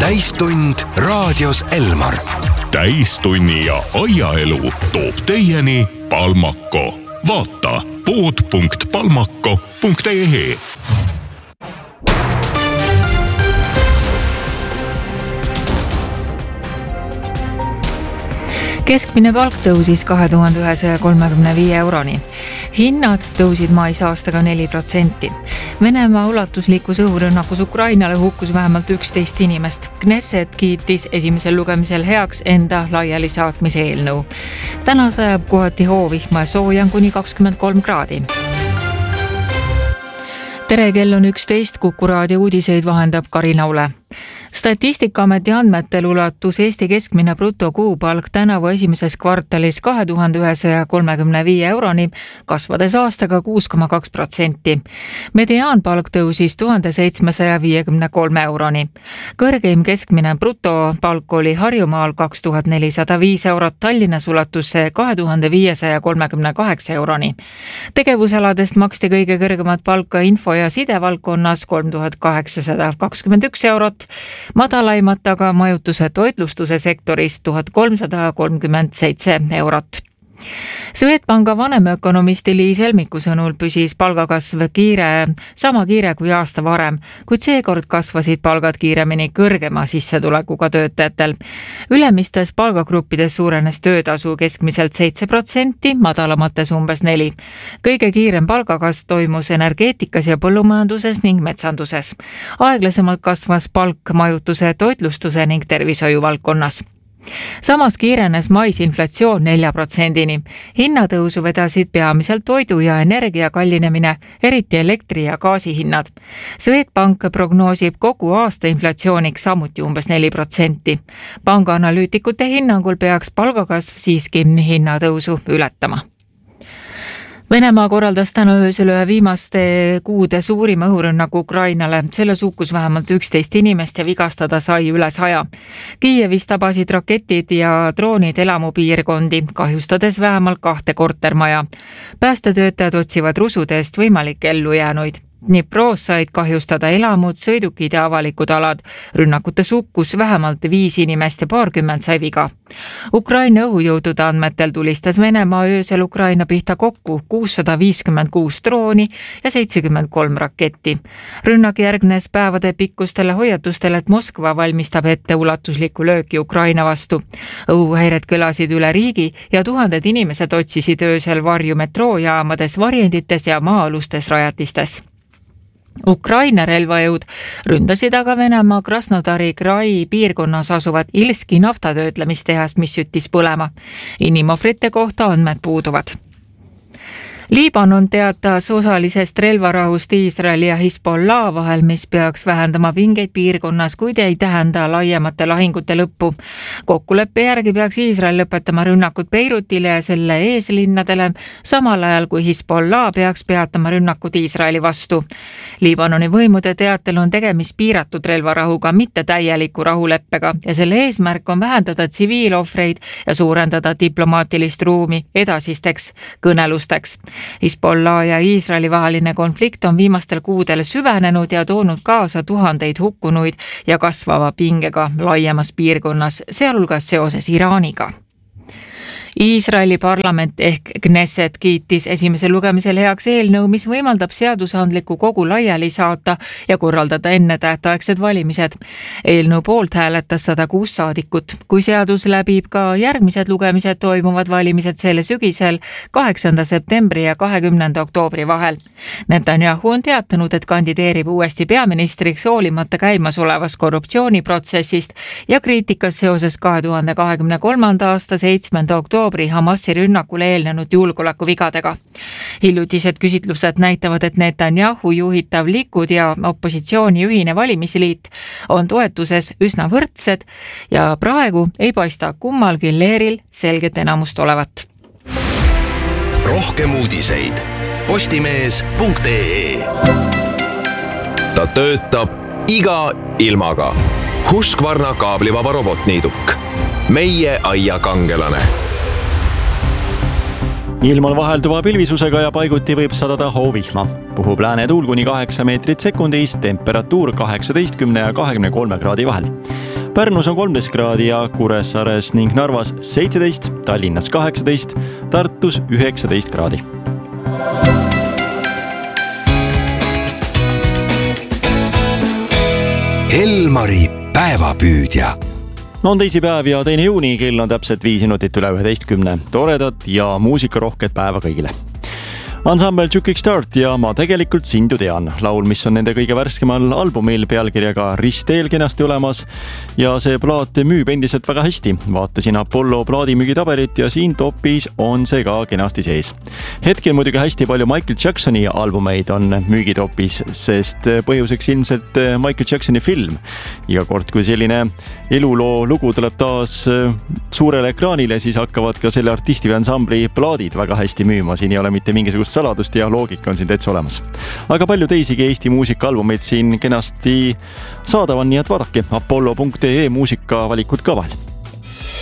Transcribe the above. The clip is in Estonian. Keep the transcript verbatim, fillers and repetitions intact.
täistund raadios Elmar. Täistunni ja aiaelu toob teieni Palmako. Vaata pood punkt palmako punkt ee ee. Keskmine palk tõusis kahe tuhande ühesaja kolmekümne viie euroni. Hinnad tõusid mais aastaga neli protsenti. Venemaa ulatuslikus õhurünnakus Ukrainale hukkus vähemalt üksteist inimest. Knesset kiitis esimesel lugemisel heaks enda laiali saatmise eelnõu. Täna sajab kohati hoovihma ja sooja on kuni kakskümmend kolm kraadi. Tere, kell on üksteist, Kuku raadio uudiseid vahendab Karina Ule. Statistikaameti andmetel ulatus Eesti keskmine brutokuupalk tänavu esimeses kvartalis kahe tuhande ühesaja kolmekümne viie euroni, kasvades aastaga kuus koma kaks protsenti. Mediaanpalk tõusis tuhande seitsmesaja viiekümne kolme euroni. Kõrgeim keskmine brutopalk oli Harjumaal kaks tuhat nelisada viis eurot, Tallinnas ulatus see kahe tuhande viiesaja kolmekümne kaheksa euroni. Tegevusaladest maksti kõige kõrgemat palka info- ja sidevaldkonnas kolm tuhat kaheksasada kakskümmend üks eurot, madalaimat aga majutuse toitlustuse sektoris tuhat kolmsada kolmkümmend seitse eurot. Swedbanka vanemökonomisti Liis Helmiku sõnul püsis palgakasv kiire, sama kiire kui aasta varem, kuid seekord kasvasid palgad kiiremini kõrgema sissetulekuga töötajatel. Ülemistes palgagruppides suurenes töötasu keskmiselt seitse protsenti, madalamates umbes neli. Kõige kiirem palgakasv toimus energeetikas ja põllumajanduses ning metsanduses. Aeglasemalt kasvas palk majutuse, toitlustuse ning tervishoiu valdkonnas. Samas kiirenes mais inflatsioon nelja protsendini. Hinnatõusu vedasid peamiselt toidu ja energia kallinemine, eriti elektri ja gaasi hinnad. Swedbank prognoosib kogu aasta inflatsiooniks samuti umbes neli protsenti. Panga analüütikute hinnangul peaks palgakasv siiski hinnatõusu ületama. Venemaa korraldas täna öösel ühe viimaste kuude suurima õhurünnaku Ukrainale. Selles hukkus vähemalt üksteist inimest ja vigastada sai üle saja. Kiievis tabasid raketid ja droonid elamupiirkondi, kahjustades vähemalt kahte kortermaja. Päästetöötajad otsivad rusudest võimalikke ellu jäänuid. Dnipros said kahjustada elamud, sõidukid ja avalikud alad. Rünnakutes hukkus vähemalt viis inimest ja paarkümmend sai viga. Ukraina õhujõudude andmetel tulistas Venemaa öösel Ukraina pihta kokku kuussada viiskümmend kuus drooni ja seitsekümmend kolm raketti. Rünnak järgnes päevade pikkustele hoiatustele, et Moskva valmistab ette ulatuslikku lööki Ukraina vastu. Õhuhäired kõlasid üle riigi ja tuhanded inimesed otsisid öösel varju metroojaamades, varjendites ja maa-alustes rajatistes. Ukraina relvajõud ründasid aga Venemaa Krasnodari Krai piirkonnas asuvat Ilski naftatöötlemistehast, mis süttis põlema. Inimohvrite kohta andmed puuduvad. Liibanon teatas osalisest relvarahust Iisraeli ja Hezbollah vahel, mis peaks vähendama pingeid piirkonnas, kuid ei tähenda laiemate lahingute lõppu. Kokkuleppe järgi peaks Iisrael lõpetama rünnakud Beirutile ja selle eeslinnadele, samal ajal kui Hezbollah peaks peatama rünnakud Iisraeli vastu. Liibanoni võimude teatel on tegemist piiratud relvarahuga, mitte täieliku rahuleppega ja selle eesmärk on vähendada tsiviilohvreid ja suurendada diplomaatilist ruumi edasisteks kõnelusteks. Hezbollah ja Iisraeli vaheline konflikt on viimastel kuudel süvenenud ja toonud kaasa tuhandeid hukkunuid ja kasvava pingega laiemas piirkonnas, sealhulgas seoses Iraaniga. Iisraeli parlament ehk Knesset kiitis esimesel lugemisel heaks eelnõu, mis võimaldab seadusandliku kogu laiali saata ja korraldada enne tähtaegsed valimised. Eelnõu poolt hääletas sada kuus saadikut. Kui seadus läbib ka järgmised lugemised, toimuvad valimised selle sügisel kaheksanda septembri ja kahekümnenda oktoobri vahel. Netanyahu on teatanud, et kandideerib uuesti peaministriks hoolimata käimasolevast korruptsiooniprotsessist ja kriitikas seoses kahe tuhande kahekümne kolmanda aasta seitsmenda oktoobri Hamasi rünnakule eelnenud julgeolekuvigadega. Hiljutised küsitlused näitavad, et Netanyahu juhitav Likud ja opositsiooni ühine valimisliit on toetuses üsna võrdsed ja praegu ei paista kummalgi leeril selget enamust olevat. Rohkem uudiseid postimees punkt ee. Ta töötab iga ilmaga. Husqvarna kaablivaba robotniiduk. Meie aia kangelane. Ilm on vahelduva pilvisusega ja paiguti võib sadada hoovihma. Puhub lääne tuul kuni kaheksa meetrit sekundis, temperatuur kaheksateist ja kahekümne kolme kraadi vahel. Pärnus on kolmteist kraadi ja Kuressaares ning Narvas seitseteist, Tallinnas kaheksateist, Tartus üheksateist kraadi. Elmari päevapüüdja. No on teisipäev ja teine juuni, kell on täpselt viis minutit üle üheteistkümne. Toredat ja muusikarohket päeva kõigile. Ansambel Jukic Start ja Ma tegelikult sind ju tean. Laul, mis on nende kõige värskemal albumil pealkirjaga Ristteel kenasti olemas ja see plaat müüb endiselt väga hästi. Vaatasin Apollo plaadimüügitabelit ja siin topis on see ka kenasti sees. Hetkel muidugi hästi palju Michael Jacksoni albumeid on müügitopis, sest põhjuseks ilmselt Michael Jacksoni film. Iga kord, kui selline eluloo lugu tuleb taas suurele ekraanile, siis hakkavad ka selle artisti või ansambli plaadid väga hästi müüma. Siin ei ole mitte mingisugust saladust ja loogika on siin täitsa olemas. Aga palju teisigi Eesti muusikaalbumeid siin kenasti saadav on, nii et vaadake apollo punkt ee muusikavalikud ka vahel.